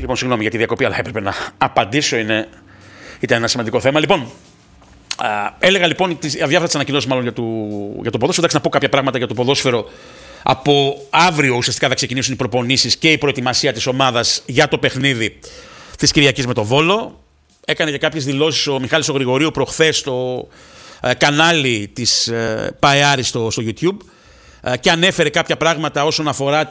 Λοιπόν, συγγνώμη για τη διακοπή, αλλά έπρεπε να απαντήσω. Ήταν ένα σημαντικό θέμα. Λοιπόν, έλεγα λοιπόν αδιάφορα ανακοινώσεις μάλλον για το ποδόσφαιρο. Εντάξει, να πω κάποια πράγματα για το ποδόσφαιρο. Από αύριο ουσιαστικά θα ξεκινήσουν οι προπονήσεις και η προετοιμασία της ομάδας για το παιχνίδι της Κυριακής με το Βόλο. Έκανε και κάποιες δηλώσεις ο Μιχάλης ο Γρηγορίου προχθές στο κανάλι της ΠΑΕ στο YouTube και ανέφερε κάποια πράγματα όσον αφορά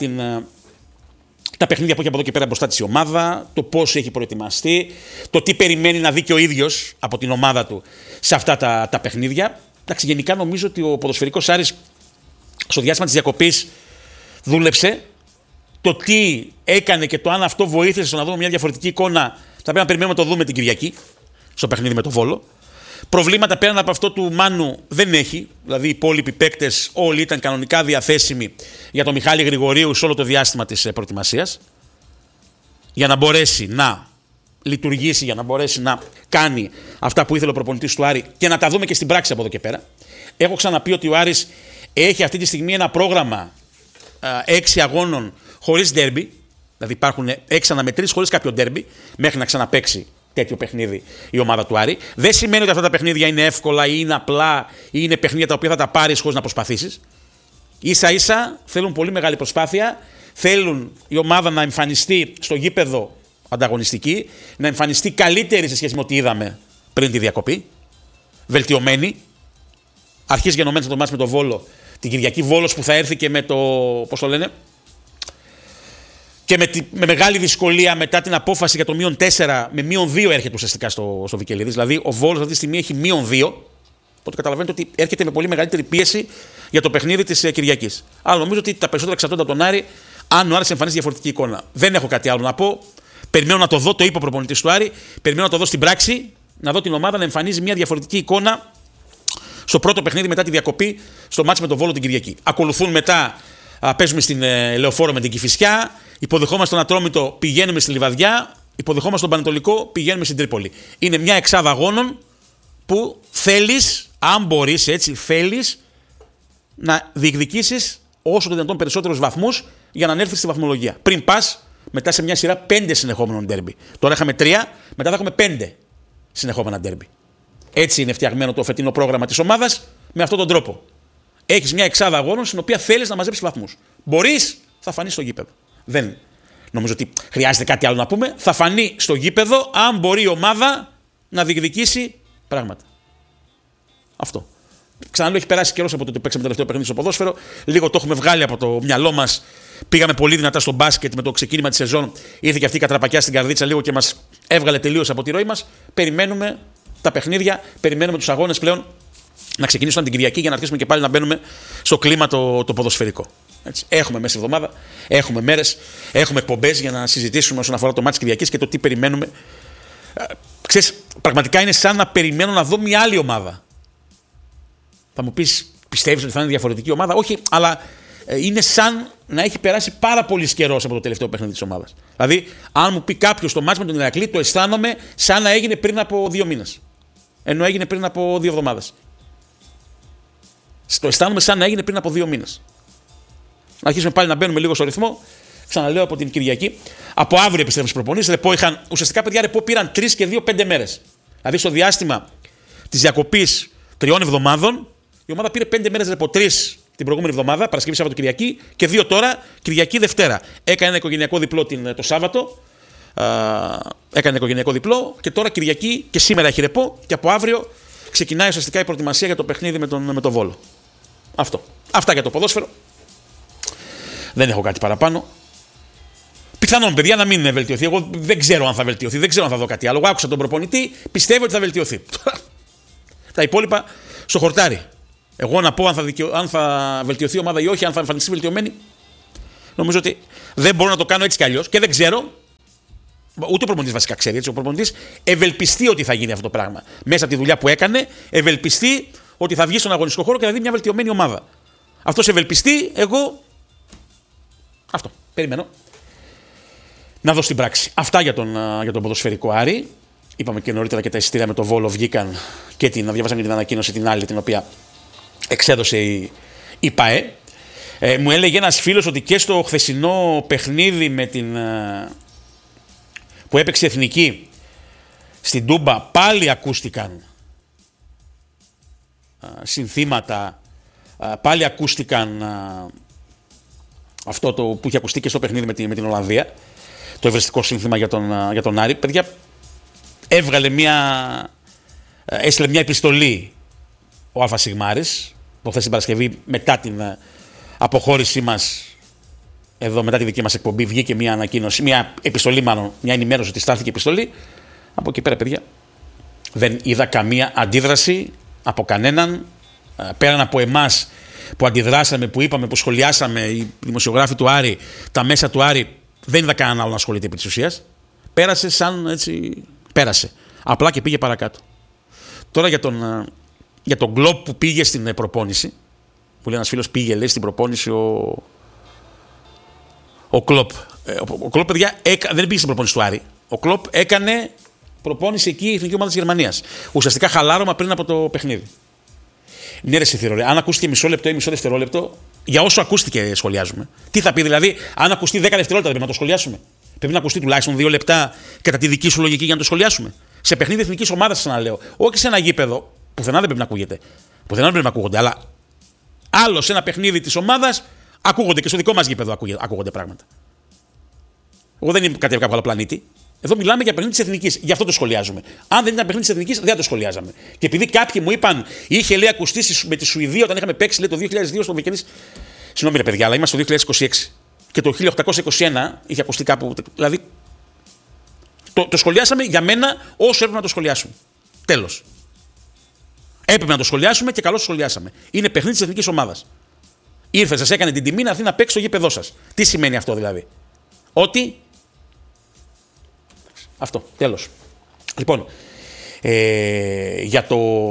τα παιχνίδια που έχει από εδώ και πέρα μπροστά της η ομάδα, το πώς έχει προετοιμαστεί, το τι περιμένει να δει και ο ίδιος από την ομάδα του σε αυτά τα παιχνίδια. Εντάξει, γενικά νομίζω ότι ο ποδοσφαιρικός Άρης στο διάστημα της διακοπής δούλεψε. Το τι έκανε και το αν αυτό βοήθησε στο να δούμε μια διαφορετική εικόνα θα πρέπει να περιμένουμε να το δούμε την Κυριακή στο παιχνίδι με το Βόλο. Προβλήματα πέραν από αυτό του Μάνου δεν έχει. Δηλαδή οι υπόλοιποι παίκτες όλοι ήταν κανονικά διαθέσιμοι για τον Μιχάλη Γρηγορίου σε όλο το διάστημα της προετοιμασίας. Για να μπορέσει να λειτουργήσει, για να μπορέσει να κάνει αυτά που ήθελε ο προπονητής του Άρη και να τα δούμε και στην πράξη από εδώ και πέρα. Έχω ξαναπεί ότι ο Άρης έχει αυτή τη στιγμή ένα πρόγραμμα 6 αγώνων χωρίς ντέρμπι. Δηλαδή υπάρχουν 6 αναμετρήσεις χωρίς κάποιο ντέρμπι μέχρι να ξαναπαίξει τέτοιο παιχνίδι η ομάδα του Άρη. Δεν σημαίνει ότι αυτά τα παιχνίδια είναι εύκολα ή είναι απλά ή είναι παιχνίδια τα οποία θα τα πάρεις χωρίς να προσπαθήσεις. Ίσα ίσα θέλουν πολύ μεγάλη προσπάθεια. Θέλουν η ομάδα να εμφανιστεί στο γήπεδο ανταγωνιστική, να εμφανιστεί καλύτερη σε σχέση με ό,τι είδαμε πριν τη διακοπή. Βελτιωμένη. Αρχίζει γενομένης το μάτς με το Βόλο. Την Κυριακή Βόλος που θα έρθει και με το. Πώς το λένε. Και με μεγάλη δυσκολία μετά την απόφαση για το -4, με -2 έρχεται ουσιαστικά στο Βικελίδης. Δηλαδή ο Βόλος αυτή τη στιγμή έχει -2. Οπότε καταλαβαίνετε ότι έρχεται με πολύ μεγαλύτερη πίεση για το παιχνίδι της Κυριακής. Αλλά νομίζω ότι τα περισσότερα εξαρτώνται από τον Άρη, αν ο Άρης εμφανίζει διαφορετική εικόνα. Δεν έχω κάτι άλλο να πω. Περιμένω να το δω, το είπε ο προπονητής του Άρη. Περιμένω να το δω στην πράξη, να δω την ομάδα να εμφανίζει μια διαφορετική εικόνα στο πρώτο παιχνίδι μετά τη διακοπή, στο μάτς με τον Βόλο την Κυριακή. Ακολουθούν μετά, παίζουμε στην Λεωφόρο με την Κηφισιά. Υποδεχόμαστε τον Ατρόμητο, πηγαίνουμε στη Λιβαδιά. Υποδεχόμαστε τον Πανετολικό, πηγαίνουμε στην Τρίπολη. Είναι μια εξάδα αγώνων που θέλεις, αν μπορείς έτσι, θέλεις να διεκδικήσεις όσο το δυνατόν περισσότερους βαθμούς για να ανέλθεις στη βαθμολογία. Πριν πας μετά σε μια σειρά 5 συνεχόμενων ντέρμπι. Τώρα είχαμε 3, μετά θα έχουμε 5 συνεχόμενα ντέρμπι. Έτσι είναι φτιαγμένο το φετινό πρόγραμμα της ομάδας, με αυτόν τον τρόπο. Έχεις μια εξάδα αγώνων στην οποία θέλεις να μαζέψεις βαθμούς. Μπορείς, θα φανεί στο γήπεδο. Δεν νομίζω ότι χρειάζεται κάτι άλλο να πούμε. Θα φανεί στο γήπεδο αν μπορεί η ομάδα να διεκδικήσει πράγματα. Αυτό. Ξαναλέω, έχει περάσει καιρός από το ότι παίξαμε το τελευταίο παιχνίδι στο ποδόσφαιρο. Λίγο το έχουμε βγάλει από το μυαλό μας. Πήγαμε πολύ δυνατά στο μπάσκετ με το ξεκίνημα της σεζόν. Ήρθε και αυτή η κατραπακιά στην καρδίτσα λίγο και μας έβγαλε τελείως από τη ροή μας. Περιμένουμε τα παιχνίδια, περιμένουμε τους αγώνες πλέον να ξεκινήσουν την Κυριακή για να αρχίσουμε και πάλι να μπαίνουμε στο κλίμα το ποδοσφαιρικό. Έτσι. Έχουμε μέσα εβδομάδα, έχουμε μέρες, έχουμε εκπομπές για να συζητήσουμε όσον αφορά το μάτς Κυριακής και το τι περιμένουμε. Ξέρεις, πραγματικά είναι σαν να περιμένω να δω μια άλλη ομάδα. Θα μου πεις, πιστεύεις ότι θα είναι διαφορετική ομάδα? Όχι, αλλά είναι σαν να έχει περάσει πάρα πολύ καιρός από το τελευταίο παιχνίδι της ομάδας. Δηλαδή, αν μου πει κάποιος το μάτς με τον Ηρακλή, το αισθάνομαι σαν να έγινε πριν από 2 μήνες. Ενώ έγινε πριν από 2 εβδομάδες. Το αισθάνομαι σαν να έγινε πριν από 2 μήνες. Να αρχίσουμε πάλι να μπαίνουμε λίγο στο ρυθμό. Ξαναλέω από την Κυριακή. Από αύριο επιστρέφουμε στις προπονήσεις. Ρεπό είχαν, ουσιαστικά παιδιά ρεπό πήραν 3 και 2 5 μέρες. Δηλαδή στο διάστημα της διακοπής 3 εβδομάδων, η ομάδα πήρε 5 μέρες ρεπό. 3 την προηγούμενη εβδομάδα, Παρασκευή, Σάββατο, Κυριακή, και 2 τώρα, Κυριακή, Δευτέρα. Έκανε ένα οικογενειακό διπλό το Σάββατο. Έκανε οικογενειακό διπλό και τώρα Κυριακή και σήμερα έχει ρεπό. Και από αύριο ξεκινάει ουσιαστικά η προετοιμασία για το παιχνίδι με τον Βόλο. Αυτό. Αυτά για το ποδόσφαιρο. Δεν έχω κάτι παραπάνω. Πιθανόν, παιδιά, να μην βελτιωθεί. Εγώ δεν ξέρω αν θα βελτιωθεί, δεν ξέρω αν θα δω κάτι άλλο. Εγώ άκουσα τον προπονητή, πιστεύω ότι θα βελτιωθεί. Τα υπόλοιπα στο χορτάρι. Εγώ να πω αν θα βελτιωθεί η ομάδα ή όχι, αν θα εμφανιστεί βελτιωμένη, νομίζω ότι δεν μπορώ να το κάνω έτσι κι αλλιώς και δεν ξέρω. Ούτε ο προπονητής βασικά ξέρει έτσι. Ο προπονητής ευελπιστεί ότι θα γίνει αυτό το πράγμα. Μέσα από τη δουλειά που έκανε, ευελπιστεί ότι θα βγει στον αγωνιστικό χώρο και θα δει μια βελτιωμένη ομάδα. Αυτός ευελπιστεί, εγώ. Αυτό. Περιμένω να δω στην πράξη. Αυτά για τον ποδοσφαιρικό Άρη. Είπαμε και νωρίτερα και τα εισιτήρια με το Βόλο βγήκαν και διαβάσαμε την ανακοίνωση την άλλη, την οποία εξέδωσε η ΠΑΕ. Μου έλεγε ένας φίλος ότι και στο χθεσινό παιχνίδι που έπαιξε εθνική στην Τούμπα πάλι ακούστηκαν συνθήματα, πάλι ακούστηκαν αυτό το που είχε ακουστεί και στο παιχνίδι με την Ολλανδία, το ευρεστικό σύνθημα για τον Άρη. Παιδιά, έστειλε μια επιστολή ο Α Σιγμάρης προχθές την Παρασκευή, μετά την αποχώρησή μας εδώ, μετά τη δική μας εκπομπή, βγήκε μια ανακοίνωση, μια επιστολή μάλλον, μια ενημέρωση ότι στάθηκε επιστολή. Από εκεί πέρα, παιδιά, δεν είδα καμία αντίδραση από κανέναν, πέραν από εμάς που αντιδράσαμε, που είπαμε, που σχολιάσαμε, οι δημοσιογράφοι του Άρη, τα μέσα του Άρη, δεν είδα κανέναν άλλο να ασχολείται επί της ουσίας. Πέρασε σαν έτσι, πέρασε. Απλά και πήγε παρακάτω. Τώρα για τον Κλοπ που πήγε στην προπόνηση, που λέει ένας φίλος πήγε, λέει, στην προπόνηση ο Κλοπ. Ο Κλοπ, παιδιά, δεν πήγε στην προπόνηση του Άρη. Ο Κλοπ έκανε προπόνηση εκεί η εθνική ομάδα της Γερμανίας. Ουσιαστικά χαλάρωμα πριν από το παιχνίδι. Ναι, ρε Σιθήρο, αν ακούστηκε μισό λεπτό ή μισό δευτερόλεπτο, για όσο ακούστηκε σχολιάζουμε. Τι θα πει δηλαδή, αν ακουστεί 10 δευτερόλεπτα, πρέπει να το σχολιάσουμε. Πρέπει να ακουστεί τουλάχιστον 2 λεπτά κατά τη δική σου λογική για να το σχολιάσουμε. Σε παιχνίδι εθνικής ομάδας, ξαναλέω. Όχι σε ένα γήπεδο, πουθενά δεν πρέπει να ακούγεται. Πουθενά δεν πρέπει να ακούγονται. Αλλά άλλο σε ένα παιχνίδι της ομάδας ακούγονται, και στο δικό μας γήπεδο ακούγονται πράγματα. Εγώ δεν κατέβηκα από άλλο πλανήτη. Εδώ μιλάμε για παιχνίδι της εθνικής. Γι' αυτό το σχολιάζουμε. Αν δεν ήταν παιχνίδι της εθνικής, δεν θα το σχολιάζαμε. Και επειδή κάποιοι μου είπαν, είχε, λέει, ακουστεί με τη Σουηδία όταν είχαμε παίξει, λέει, το 2002 στο Βικενής. Συγγνώμη, ρε παιδιά, αλλά είμαστε το 2026. Και το 1821 είχε ακουστεί κάπου. Δηλαδή, το σχολιάσαμε για μένα όσο έπρεπε να το σχολιάσουμε. Τέλος. Έπρεπε να το σχολιάσουμε και καλώς το σχολιάσαμε. Είναι παιχνίδι της εθνικής ομάδας. Ήρθε, σας έκανε την τιμή να έρθει να παίξει στο γήπεδό σας. Τι σημαίνει αυτό δηλαδή? Ότι. Αυτό, τέλος. Λοιπόν, για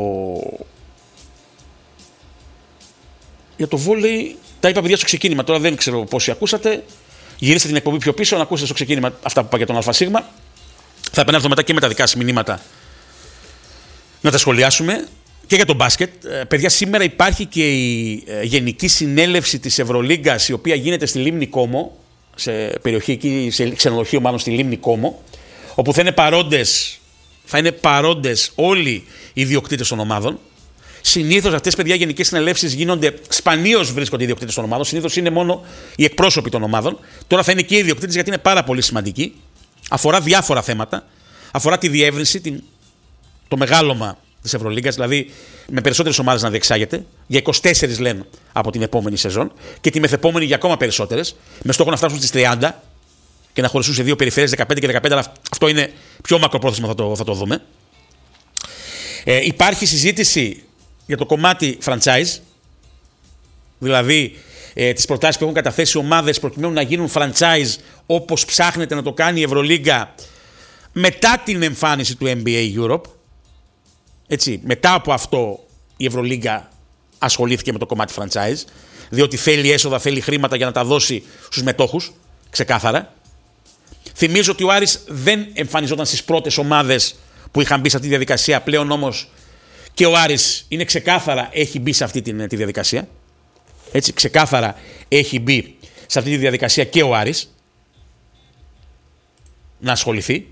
το βόλεϊ, τα είπα, παιδιά, στο ξεκίνημα. Τώρα δεν ξέρω πόσοι ακούσατε. Γυρίστε την εκπομπή πιο πίσω να ακούσετε στο ξεκίνημα αυτά που είπα για τον ΑΣ. Θα επανέλθω μετά και με τα δικά σας μηνύματα να τα σχολιάσουμε. Και για τον μπάσκετ. Παιδιά, σήμερα υπάρχει και η Γενική Συνέλευση της Ευρωλίγκας, η οποία γίνεται στη Λίμνη Κόμο, σε περιοχή εκεί, σε ξενοδοχείο μάλλον στη Λίμνη Κόμο, όπου θα είναι παρόντες όλοι οι ιδιοκτήτες των ομάδων. Συνήθως αυτές, παιδιά, γενικές συνελεύσεις γίνονται, σπανίως βρίσκονται οι ιδιοκτήτες των ομάδων, συνήθως είναι μόνο οι εκπρόσωποι των ομάδων. Τώρα θα είναι και οι ιδιοκτήτες, γιατί είναι πάρα πολύ σημαντική. Αφορά διάφορα θέματα. Αφορά τη διεύρυνση, το μεγάλωμα της Ευρωλίγκας, δηλαδή με περισσότερες ομάδες να διεξάγεται, για 24 λένε από την επόμενη σεζόν, και τη μεθεπόμενη για ακόμα περισσότερες, με στόχο να φτάσουν στις 30 και να χωριστούν σε δύο περιφέρειες, 15 και 15, αλλά αυτό είναι πιο μακροπρόθεσμο, θα το δούμε. Υπάρχει συζήτηση για το κομμάτι franchise, δηλαδή τις προτάσεις που έχουν καταθέσει ομάδες προκειμένου να γίνουν franchise, όπως ψάχνεται να το κάνει η Ευρωλίγκα μετά την εμφάνιση του NBA Europe. Έτσι, μετά από αυτό η Ευρωλίγκα ασχολήθηκε με το κομμάτι franchise, διότι θέλει έσοδα, θέλει χρήματα για να τα δώσει στους μετόχους, ξεκάθαρα. Θυμίζω ότι ο Άρης δεν εμφανιζόταν στις πρώτες ομάδες που είχαν μπει σε αυτή τη διαδικασία, πλέον όμως και ο Άρης είναι ξεκάθαρα, έχει μπει σε αυτή τη διαδικασία. Έτσι, ξεκάθαρα έχει μπει σε αυτή τη διαδικασία και ο Άρης να ασχοληθεί.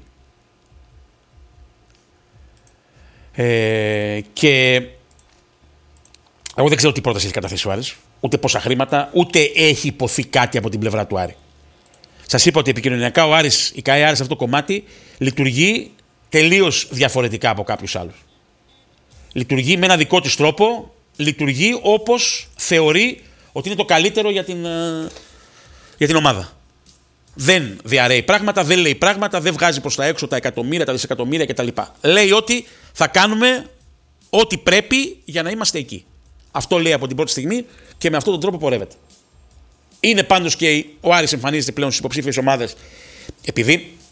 Και εγώ δεν ξέρω τι πρόταση έχει καταθέσει ο Άρης, ούτε πόσα χρήματα, ούτε έχει υποθεί κάτι από την πλευρά του Άρη. Σας είπα ότι επικοινωνιακά ο Άρης, η ΚΑΕ Άρης, σε αυτό το κομμάτι λειτουργεί τελείως διαφορετικά από κάποιους άλλους. Λειτουργεί με ένα δικό της τρόπο, λειτουργεί όπως θεωρεί ότι είναι το καλύτερο για την ομάδα. Δεν διαρρέει πράγματα, δεν λέει πράγματα, δεν βγάζει προς τα έξω τα εκατομμύρια, τα δισεκατομμύρια κτλ. Λέει ότι θα κάνουμε ό,τι πρέπει για να είμαστε εκεί. Αυτό λέει από την πρώτη στιγμή και με αυτόν τον τρόπο πορεύεται. Είναι πάντως και ο Άρης εμφανίζεται πλέον στις υποψήφιες ομάδες, επειδή